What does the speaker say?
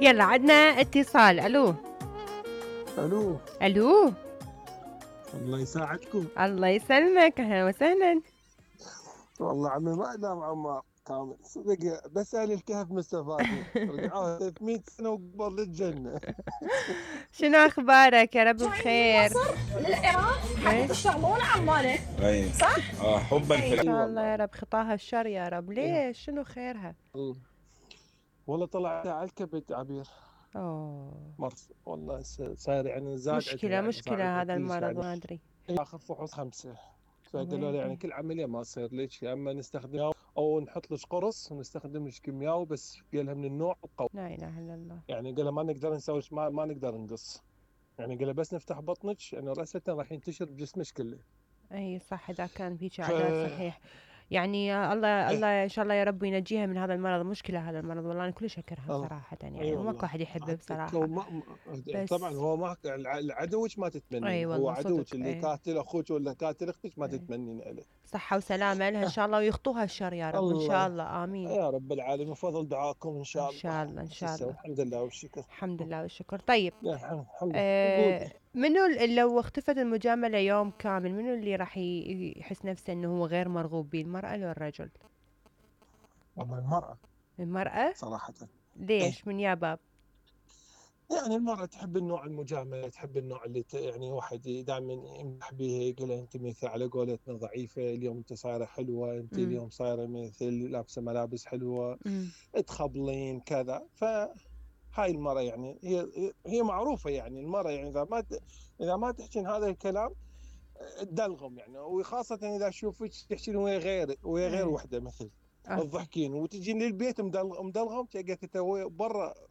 يلا عندنا اتصال. الو. الو. الو. الله يساعدكم. الله يسلمك، اهلا وسهلا. والله عمي ما انام عمار كامل صدق، بس اهل الكهف مستفادين رجعوها 300 سنه وقبل للجنه. شنو اخبارك؟ يا رب بخير. مصر للعراق حتى تشتغلون عماله اي صح؟ حبا في ان اي شاء الله والله. يا رب، خطاها الشر يا رب. إيه. ليش؟ شنو خيرها؟ والله طلع على الكبد عبير. اوه، مرض والله صاير يعني زاد عندها، مشكلة يعني صار مشكلة عندها هذا كلش المرض، يعني ما ادري. اخر فحوص 5. فقالوا لي يعني ويلي. كل عمليه ما تصير لك، يا اما نستخدم او نحط لك قرص ونستخدم لك كيماوي، بس قالها من النوع القوي. لا اله الا الله. يعني قالها ما نقدر نسوي، ما نقدر نقص. يعني قال بس نفتح بطنك، يعني رأسة راح ينتشر بجسمك كله. اي صح، اذا كان فيك ف عادات صحيح. يعني يا الله إيه. الله ان شاء الله يا رب ينجيها من هذا المرض. مشكلة هذا المرض، والله انا كلش اكرهه الله. بصراحة، اي يعني وماكو والله. احد يحبه حتى لو بصراحة. طبعا بس هو ما عدوك ما اي تتمنين، هو والله صدق. عدوك اللي اي. قاتل اخوك ولا قاتل اختك ما اي. تتمنين عليه. صحة وسلامة لها ان آه. شاء الله، ويخطوها الشر يا رب ان شاء الله. الله، امين. يا رب العالمين، بفضل دعاكم ان ان شاء الله. شاء الله ان شو شاء نسوي، الله. الحمد لله والشكر. الحمد لله والشكر. طيب. يا الحمد لله، قولي. منو لو اختفت المجاملة يوم كامل، منو اللي راح يحس نفسه انه هو غير مرغوب به، المرأة لو الرجل؟ والله المرأة المرأة. صراحة. ايه. ليش؟ من يا باب؟ يعني المرأة تحب النوع المجاملة، تحب النوع اللي يعني واحد دائما يمدح بها، يقول انت مثل على قولتنا ضعيفة، اليوم انت صايرة حلوة، انت امم. اليوم صايرة مثل لابسة ملابس حلوة، امم. تخبلين كذا. فهاي المرأة يعني هي معروفة، يعني المرأة يعني اذا ما تحكين هذا الكلام تدلغم يعني، وخاصة اذا تشوفك تحكين ويا غير ايه. وحدة مثل اوكي. تضحكين وتجين للبيت مدلغم، تلقى برا